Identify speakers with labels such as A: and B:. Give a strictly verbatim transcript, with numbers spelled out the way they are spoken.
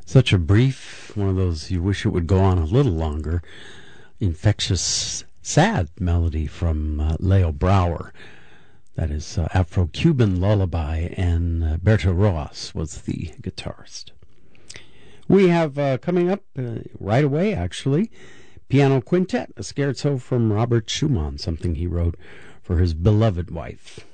A: Such a brief, one of those you wish it would go on a little longer, infectious, sad melody from uh, Leo Brouwer. That is uh, Afro-Cuban Lullaby, and uh, Berto Rojas was the guitarist. We have uh, coming up uh, right away, actually, Piano Quintet, a scherzo from Robert Schumann, something he wrote for his beloved wife.